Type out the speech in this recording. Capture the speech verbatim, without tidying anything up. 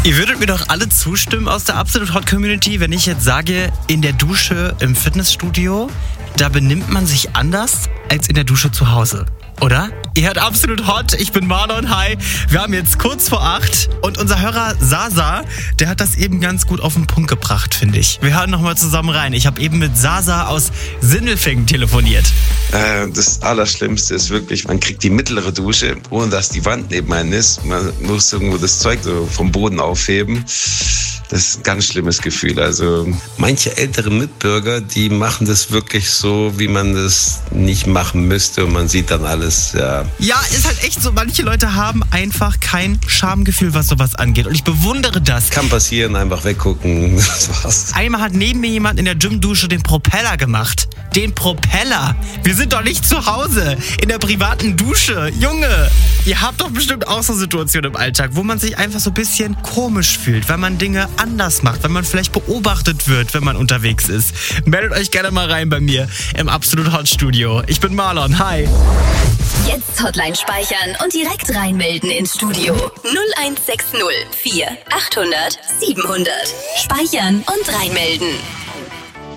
Ihr würdet mir doch alle zustimmen aus der Absolut Hot Community, wenn ich jetzt sage, in der Dusche im Fitnessstudio, da benimmt man sich anders als in der Dusche zu Hause, oder? Ihr hört Absolut Hot, ich bin Marlon, hi. Wir haben jetzt kurz vor acht und unser Hörer Sasa, der hat das eben ganz gut auf den Punkt gebracht, finde ich. Wir hören nochmal zusammen rein. Ich habe eben mit Sasa aus Sindelfingen telefoniert. Äh, das Allerschlimmste ist wirklich, man kriegt die mittlere Dusche, ohne dass die Wand neben einem ist. Man muss irgendwo das Zeug so vom Boden aufheben. Das ist ein ganz schlimmes Gefühl. Also manche ältere Mitbürger, die machen das wirklich so, wie man das nicht machen müsste. Und man sieht dann alles, ja. Ja, ist halt echt so. Manche Leute haben einfach kein Schamgefühl, was sowas angeht. Und ich bewundere das. Kann passieren, einfach weggucken. Das war's. Einmal hat neben mir jemand in der Gymdusche den Propeller gemacht. Den Propeller? Wir sind doch nicht zu Hause. In der privaten Dusche. Junge, ihr habt doch bestimmt auch so Situationen im Alltag, wo man sich einfach so ein bisschen komisch fühlt, weil man Dinge anders macht, wenn man vielleicht beobachtet wird, wenn man unterwegs ist. Meldet euch gerne mal rein bei mir im Absolut Hot Studio. Ich bin Marlon, hi. Jetzt Hotline speichern und direkt reinmelden ins Studio. null eins sechs null vier achthundert siebenhundert. Speichern und reinmelden.